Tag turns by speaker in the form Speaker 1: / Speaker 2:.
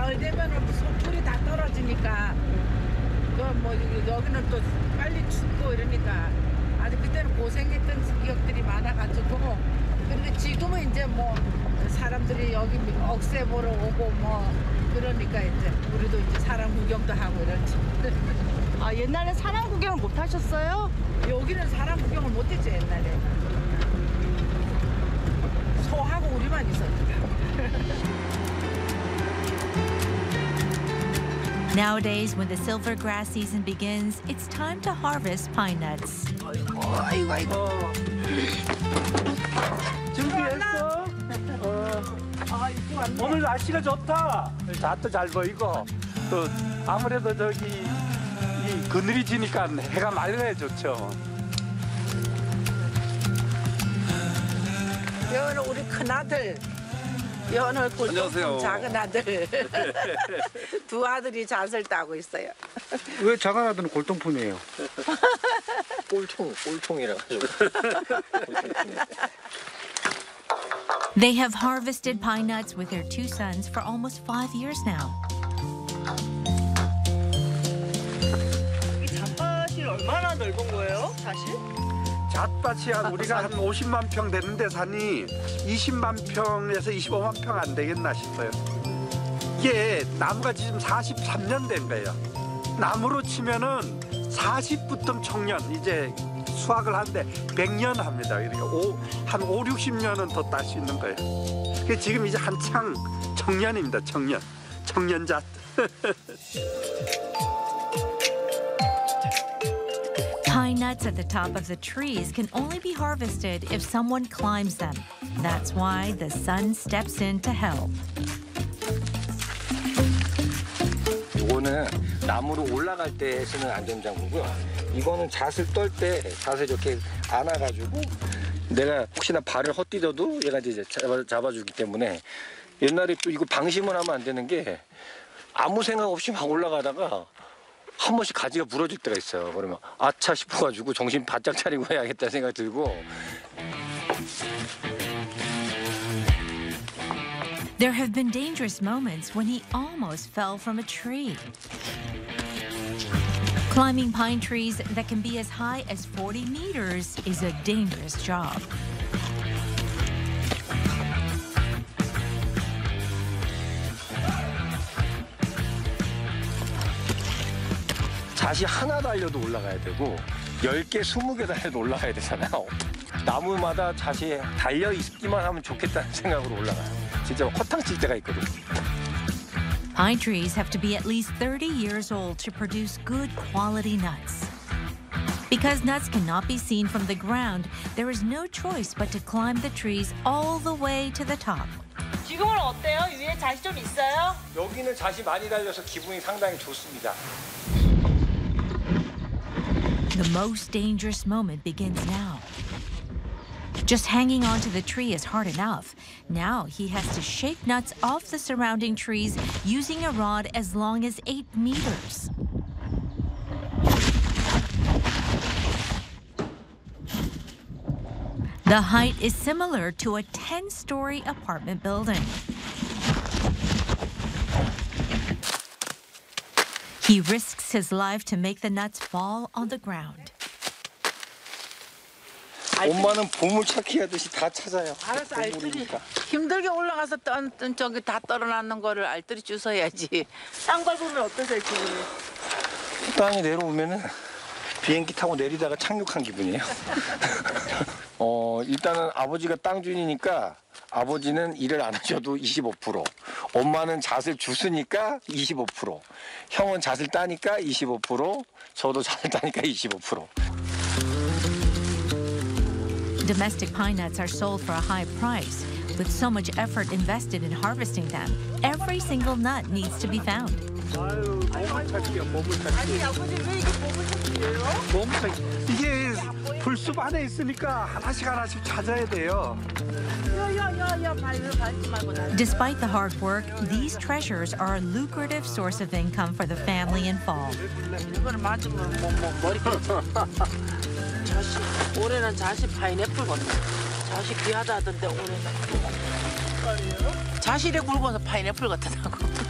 Speaker 1: 가을 되면은 소풀이 다 떨어지니까 뭐 여기는 또 빨리 춥고 이러니까 아주 그때는 고생했던 기억들이 많아가지고 그런데 지금은 이제 뭐 사람들이 여기 억새 보러 오고 뭐 그러니까 이제 우리도 이제 사람 구경도 하고 이렇지.
Speaker 2: 아, 옛날에 사람 구경을 못 하셨어요?
Speaker 1: 여기는 사람 구경을 못했죠 옛날에. 소하고 우리만 있었죠.
Speaker 3: Nowadays, when the silver grass season begins, it's time to harvest pine nuts.
Speaker 4: 아이고. 준비했어? 오늘 날씨가 좋다. 잣도 잘 보이고 또 아무래도 저기 이 그늘이 지니까 해가 맑아야 좋죠.
Speaker 1: 여는 우리 큰 아들, 여는 꿀통품 작은 아들, 두 아들이 잣을 따고 있어요.
Speaker 5: 왜 작은 아들은 골동품이에요?
Speaker 6: 꼴통이라 가지고.
Speaker 3: They have harvested pine nuts with their two sons for almost 5 years now.
Speaker 2: 이 잣밭이 얼마나 넓은 거예요, 사실?
Speaker 4: 잣밭이 우리가 한 50만 평 되는데 산이 20만 평에서 25만 평 안 되겠나 싶어요. 이게 나무가 지금 43년 된 거예요. 나무로 치면은 40부터 청년, 이제 수확을 하는데 100년 합니다. 그러니까 한 5, 60년은 더 딸 수 있는 거예요. 그러니까 지금 이제 한창 청년입니다. 청년잣.
Speaker 3: Pine nuts at the top of the trees can only be harvested if someone climbs them. That's why the son steps in to help.
Speaker 6: 이거는 나무로 올라갈 때 쓰는 안전장구고요. 이거는 잣을 떨 때 잣을 이렇게 안아가지고 내가 혹시나 발을 헛디뎌도 얘가 이제 잡아주기 때문에 옛날에 또 이거 방심을 하면 안 되는 게 아무 생각 없이 막 올라가다가 한 번씩 가지가 부러질 때가 있어요. 그러면 아차 싶어가지고 정신 바짝 차리고 해야겠다 생각 들고.
Speaker 3: There have been dangerous moments when he almost fell from a tree. Climbing pine trees that can be as high as 40 meters is a dangerous job.
Speaker 6: 잣이 하나 달려도 올라가야 되고 10개, 20개 달려도 올라가야 되잖아요. 나무마다 잣이 달려있기만 하면 좋겠다는 생각으로 올라가요. 진짜 허탕 칠 때가 있거든요.
Speaker 3: Pine trees have to be at least 30 years old to produce good quality nuts. Because nuts cannot be seen from the ground, there is no choice but to climb the trees all the way to the top.
Speaker 2: 지금은 어때요? 위에 잣이 좀 있어요?
Speaker 6: 여기는 잣이 많이 달려서 기분이 상당히 좋습니다.
Speaker 3: The most dangerous moment begins now. Just hanging onto the tree is hard enough. Now he has to shake nuts off the surrounding trees using a rod as long as 8 meters. The height is similar to a 10-story apartment building. He risks his life to make the nuts fall on the ground.
Speaker 6: 엄마는 보물 찾기 하듯이 다 찾아요.
Speaker 1: 알았어, 알뜰히
Speaker 6: 보물이니까.
Speaker 1: 힘들게 올라가서 떤 저기 다 떨어놨는 거를 알뜰히 주워야지.
Speaker 2: 땅 밟으면 어떠세요, 기분이?
Speaker 6: 땅에 내려오면은 비행기 타고 내리다가 착륙한 기분이에요. 일단은 아버지가 땅 주인이니까 아버지는 일을 안 하셔도 25%, 엄마는 잣을 주스니까 25%, 형은 잣을 따니까 25%, 저도 잣을 따니까 25%.
Speaker 3: Domestic pine nuts are sold for a high price. With so much effort invested in harvesting them, every single nut needs to be found.
Speaker 4: 아유, 보물찾기야, 보물찾기.
Speaker 2: 아니, 아버지 왜 이게 보물찾기예요?
Speaker 4: 보물찾기. 이게 불숲 안에 있으니까 하나씩 찾아야 돼요.
Speaker 1: 야야야야 밟지 말고 나.
Speaker 3: Despite the hard work, these treasures are a lucrative source of income for the family in fall.
Speaker 1: 이거를 맞으면 뭐 머리 잣이 올해는 잣이 파인애플 같네. 잣이 귀하다 하던데 올해는. 잣이 이래 굵어서 파인애플 같더라고.